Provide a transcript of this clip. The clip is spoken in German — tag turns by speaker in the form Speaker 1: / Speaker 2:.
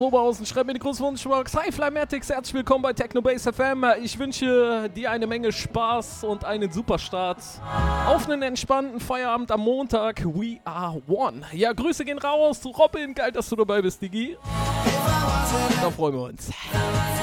Speaker 1: Oberhausen, schreibt mir die Großwunschbox. Hi Flymatics, herzlich willkommen bei Technobase FM. Ich wünsche dir eine Menge Spaß und einen super Start auf einen entspannten Feierabend am Montag. We are one. Ja, Grüße gehen raus. Robin, geil, dass du dabei bist, Digi. Da freuen wir uns.